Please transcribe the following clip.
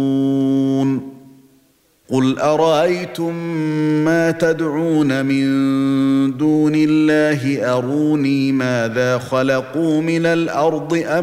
قُلْ أَرَأَيْتُم مَّا تَدْعُونَ مِن دُونِ اللَّهِ أَرُونِي مَاذَا خَلَقُوا مِنَ الْأَرْضِ